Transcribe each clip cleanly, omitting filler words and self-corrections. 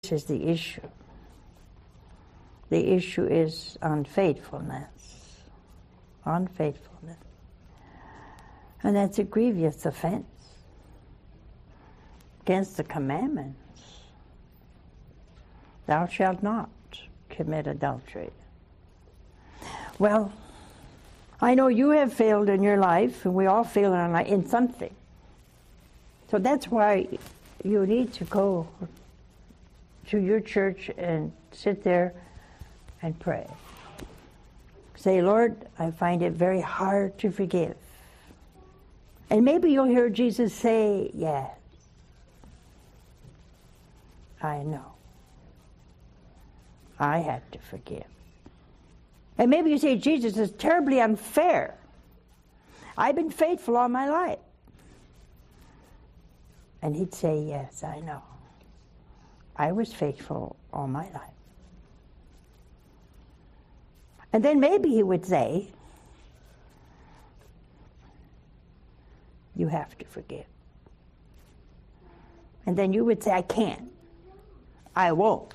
which is the issue. The issue is unfaithfulness. Unfaithfulness. And that's a grievous offense against the commandments. Thou shalt not commit adultery. Well, I know you have failed in your life, and we all fail in something. So that's why you need to go to your church and sit there and pray. Say, Lord, I find it very hard to forgive. And maybe you'll hear Jesus say, yes, I know. I had to forgive. And maybe you say, Jesus is terribly unfair. I've been faithful all my life. And he'd say, yes, I know. I was faithful all my life. And then maybe he would say, you have to forgive. And then you would say, I can't. I won't.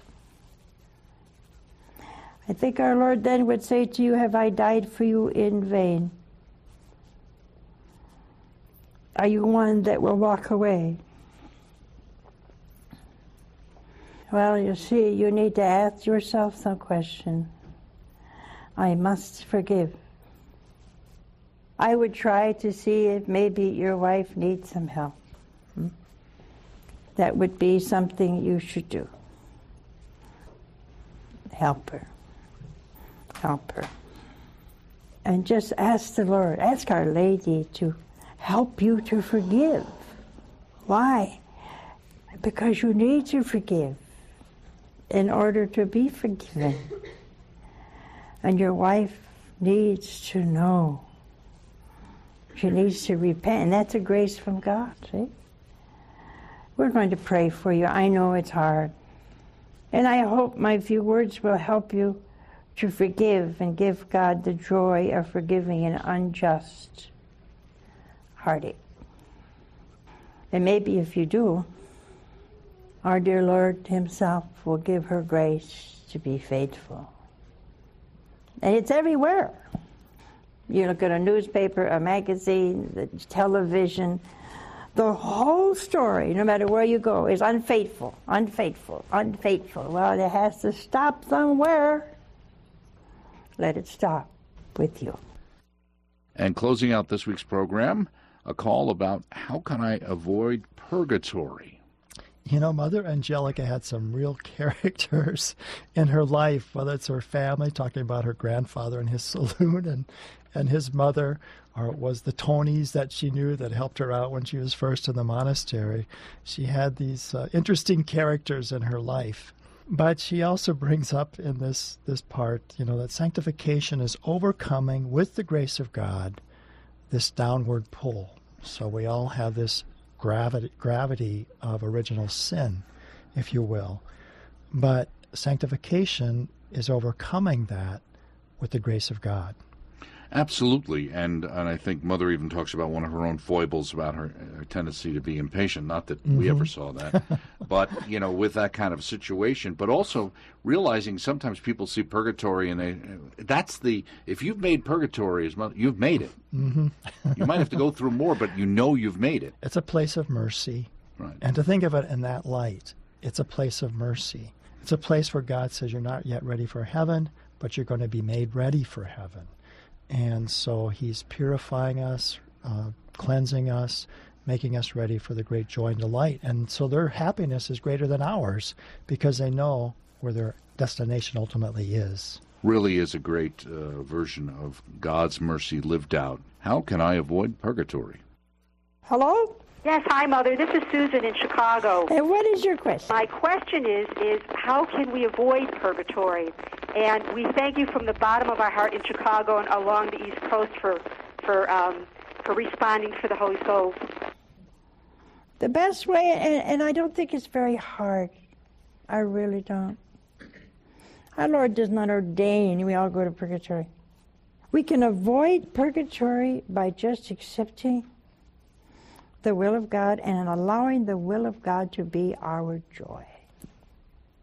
I think our Lord then would say to you, have I died for you in vain? Are you one that will walk away? Well, you see, you need to ask yourself some question. I must forgive. I would try to see if maybe your wife needs some help. That would be something you should do. Help her. Help her. And just ask the Lord, ask Our Lady to help you to forgive. Why? Because you need to forgive in order to be forgiven. And your wife needs to know. She needs to repent, and that's a grace from God, see? We're going to pray for you. I know it's hard. And I hope my few words will help you to forgive and give God the joy of forgiving an unjust heartache. And maybe if you do, our dear Lord himself will give her grace to be faithful. And it's everywhere. You look at a newspaper, a magazine, the television, the whole story, no matter where you go, is unfaithful, unfaithful, unfaithful. Well, it has to stop somewhere. Let it stop with you. And closing out this week's program, a call about how can I avoid purgatory? You know, Mother Angelica had some real characters in her life, whether it's her family, talking about her grandfather and his saloon, and his mother, or it was the Tonys that she knew that helped her out when she was first in the monastery. She had these interesting characters in her life. But she also brings up in this part, you know, that sanctification is overcoming, with the grace of God, this downward pull. So we all have this gravity of original sin, if you will. But sanctification is overcoming that with the grace of God. Absolutely, and I think Mother even talks about one of her own foibles about her tendency to be impatient. Not that we ever saw that, but, you know, with that kind of situation, but also realizing sometimes people see purgatory and if you've made purgatory, you've made it. Mm-hmm. You might have to go through more, but you know you've made it. It's a place of mercy. Right. And to think of it in that light, it's a place of mercy. It's a place where God says you're not yet ready for heaven, but you're going to be made ready for heaven. And so he's purifying us, cleansing us, making us ready for the great joy and delight. And so their happiness is greater than ours because they know where their destination ultimately is. Really is a great version of God's mercy lived out. How can I avoid purgatory? Hello? Yes, hi, Mother. This is Susan in Chicago. And what is your question? My question is how can we avoid purgatory? And we thank you from the bottom of our heart in Chicago and along the East Coast for responding for the Holy Souls. The best way, and I don't think it's very hard. I really don't. Our Lord does not ordain we all go to purgatory. We can avoid purgatory by just accepting the will of God and allowing the will of God to be our joy.